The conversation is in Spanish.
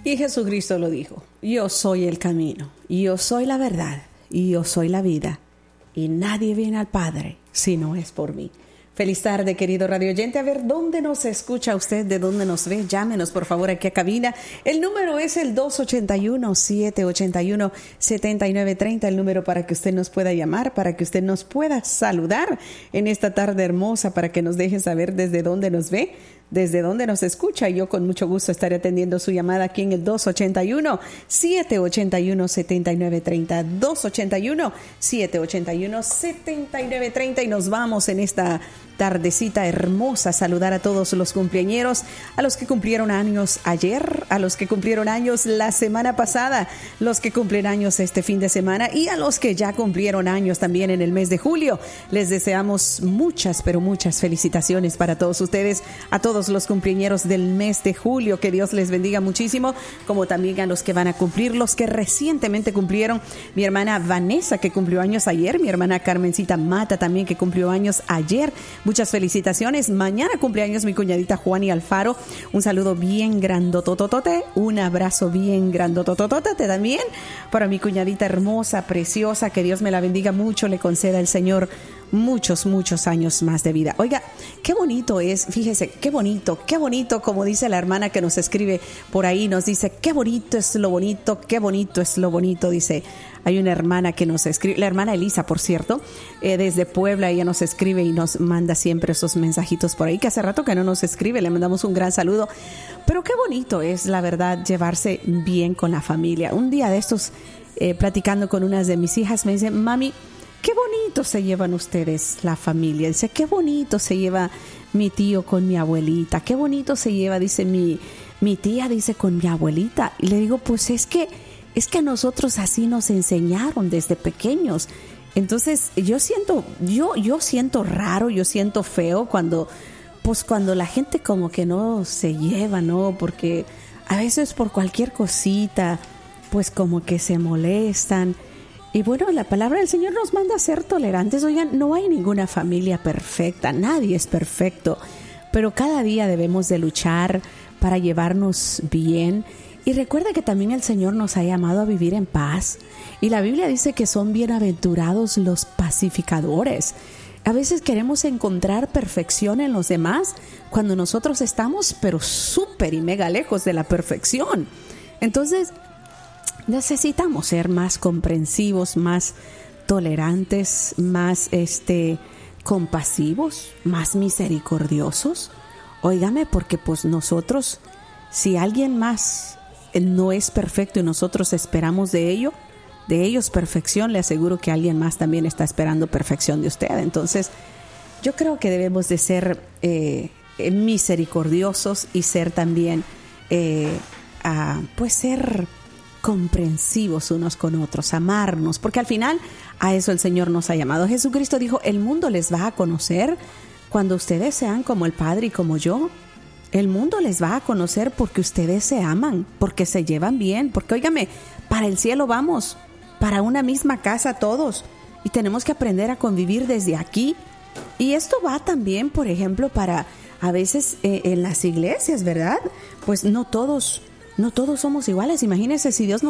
Y Jesucristo lo dijo: yo soy el camino, yo soy la verdad, y yo soy la vida, y nadie viene al Padre si no es por mí. Feliz tarde, querido radio oyente. A ver, ¿dónde nos escucha usted? ¿De dónde nos ve? Llámenos, por favor, aquí a cabina. El número es el 281-781-7930, el número para que usted nos pueda llamar, para que usted nos pueda saludar en esta tarde hermosa, para que nos deje saber desde dónde nos ve, desde dónde nos escucha. Yo con mucho gusto estaré atendiendo su llamada aquí en el 281-781-7930, 281-781-7930, y nos vamos en esta tardecita hermosa a saludar a todos los cumpleañeros, a los que cumplieron años ayer, a los que cumplieron años la semana pasada, los que cumplen años este fin de semana y a los que ya cumplieron años también en el mes de julio. Les deseamos muchas, pero muchas felicitaciones para todos ustedes, a todos los cumpleañeros del mes de julio. Que Dios les bendiga muchísimo, como también a los que van a cumplir, los que recientemente cumplieron. Mi hermana Vanessa, que cumplió años ayer, mi hermana Carmencita Mata también, que cumplió años ayer. Muchas felicitaciones. Mañana cumpleaños mi cuñadita Juani Alfaro. Un saludo bien grandotototote, un abrazo bien grandotototote también para mi cuñadita hermosa, preciosa. Que Dios me la bendiga mucho, le conceda el Señor muchos, muchos años más de vida. Oiga, qué bonito es, fíjese, qué bonito, como dice la hermana que nos escribe por ahí, nos dice: qué bonito es lo bonito, qué bonito es lo bonito, dice. Hay una hermana que nos escribe, la hermana Elisa, por cierto, desde Puebla. Ella nos escribe y nos manda siempre esos mensajitos por ahí, que hace rato que no nos escribe. Le mandamos un gran saludo. Pero qué bonito es, la verdad, llevarse bien con la familia. Un día de estos, platicando con unas de mis hijas, me dice: mami, qué bonito se llevan ustedes la familia. Dice: qué bonito se lleva mi tío con mi abuelita. Qué bonito se lleva, dice, mi tía, dice, con mi abuelita. Y le digo: pues es que a nosotros así nos enseñaron desde pequeños. Entonces yo siento raro, yo siento feo cuando la gente como que no se lleva, ¿no? Porque a veces por cualquier cosita, pues como que se molestan. Y bueno, la palabra del Señor nos manda a ser tolerantes. Oigan, no hay ninguna familia perfecta, nadie es perfecto, pero cada día debemos de luchar para llevarnos bien. Y recuerda que también el Señor nos ha llamado a vivir en paz. Y la Biblia dice que son bienaventurados los pacificadores. A veces queremos encontrar perfección en los demás cuando nosotros estamos, pero súper y mega lejos de la perfección. Entonces, necesitamos ser más comprensivos, más tolerantes, más compasivos, más misericordiosos. Óigame, porque pues nosotros, si alguien más no es perfecto y nosotros esperamos de ellos perfección, le aseguro que alguien más también está esperando perfección de usted. Entonces, yo creo que debemos de ser misericordiosos y ser también, pues ser comprensivos unos con otros, amarnos, porque al final a eso el Señor nos ha llamado. Jesucristo dijo: el mundo les va a conocer cuando ustedes sean como el Padre y como yo. El mundo les va a conocer porque ustedes se aman, porque se llevan bien, porque óigame, para el cielo vamos, para una misma casa todos, y tenemos que aprender a convivir desde aquí. Y esto va también, por ejemplo, para a veces en las iglesias, ¿verdad? Pues no todos somos iguales. Imagínense si Dios nos